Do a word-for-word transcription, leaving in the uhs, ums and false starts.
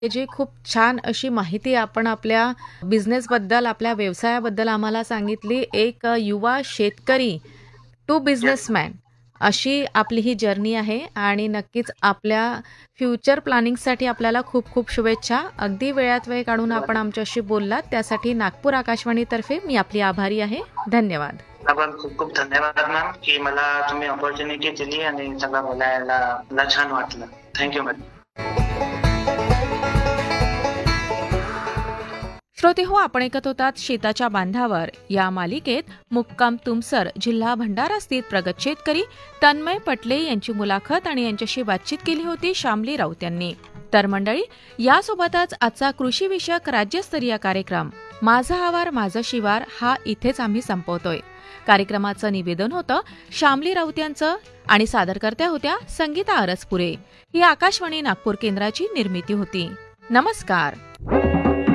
हे जी खूप छान अशी माहिती आपण आपल्या बिझनेसबद्दल, आपल्या व्यवसायाबद्दल आम्हाला सांगितली. एक अ, युवा शेतकरी टू येस. बिझनेसमॅन अशी आपली ही जर्नी आहे आणि नक्कीच आपल्या फ्युचर प्लॅनिंगसाठी आपल्याला खूप खूप शुभेच्छा. अगदी वेळात वेळ काढून आपण आमच्याशी बोललात त्यासाठी नागपूर आकाशवाणीतर्फे मी आपली आभारी आहे. धन्यवाद. पण खूप खूप धन्यवाद मॅम, की मला तुम्ही ऑपॉर्च्युनिटी दिली आणि सगळं बोलायला मला छान वाटलं. Thank you ma'am. श्रोते हो, आपण ऐकत होतात शेताच्या बांधावर या मालिकेत मुक्काम तुमसर, जिल्हा भंडारा स्थित प्रगत शेतकरी तन्मय पटले यांची मुलाखत आणि यांच्याशी बातचीत केली होती श्यामली राऊत यांनी. तर मंडळी, यासोबतच आजचा कृषी विषयक राज्यस्तरीय कार्यक्रम माझा आवार माझं शिवार हा इथेच आम्ही संपवतोय. कार्यक्रमाचं निवेदन होतं श्यामली राऊत यांचं आणि सादरकर्त्या होत्या संगीता अरसपुरे. ही आकाशवाणी नागपूर केंद्राची निर्मिती होती. नमस्कार.